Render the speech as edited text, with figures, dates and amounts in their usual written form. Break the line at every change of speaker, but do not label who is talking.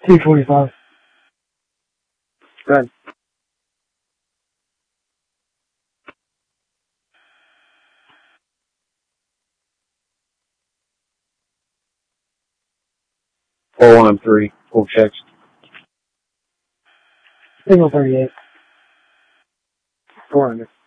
225.
Good. Full 3. Full checks.
Single 38.
400.